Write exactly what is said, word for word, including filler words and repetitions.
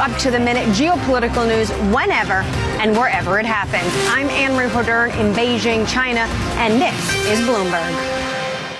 up-to-the-minute geopolitical news whenever and wherever it happens. I'm Anne Marie Hodern in Beijing, China, and this is Bloomberg.